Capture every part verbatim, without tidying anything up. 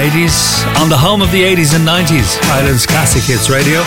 eighties on the home of the eighties and nineties, Ireland's Classic Hits Radio.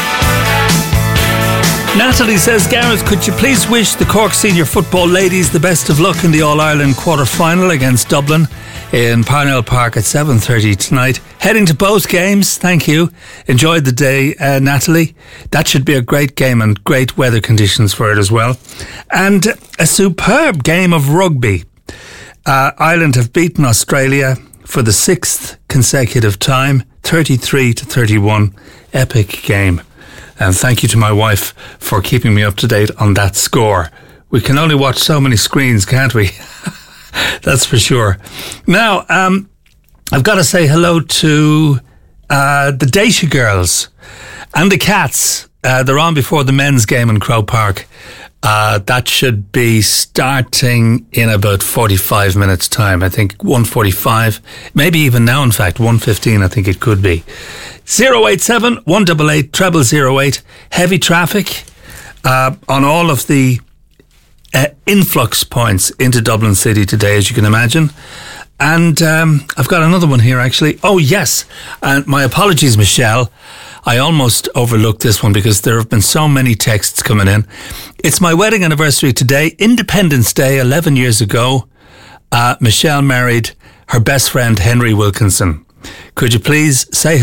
Natalie says, Gareth, could you please wish the Cork Senior Football ladies the best of luck in the All-Ireland quarter-final against Dublin in Parnell Park at seven thirty tonight. Heading to both games, thank you. Enjoyed the day, uh, Natalie. That should be a great game and great weather conditions for it as well. And a superb game of rugby. Uh, Ireland have beaten Australia for the sixth consecutive time, thirty-three to thirty-one. Epic game. And thank you to my wife for keeping me up to date on that score. We can only watch so many screens, can't we? That's for sure. Now, um, I've got to say hello to uh, the Daisha girls and the Cats. Uh, they're on before the men's game in Croke Park. Uh, that should be starting in about forty-five minutes time. I think one forty-five, maybe even now, in fact, one fifteen I think it could be. zero eight seven, one eight eight, zero zero zero eight. Heavy traffic uh, on all of the uh, influx points into Dublin City today, as you can imagine. And um, I've got another one here, actually. Oh, yes. And my apologies, Michelle. I almost overlooked this one because there have been so many texts coming in. It's my wedding anniversary today, Independence Day, eleven years ago. Uh, Michelle married her best friend, Henry Wilkinson. Could you please say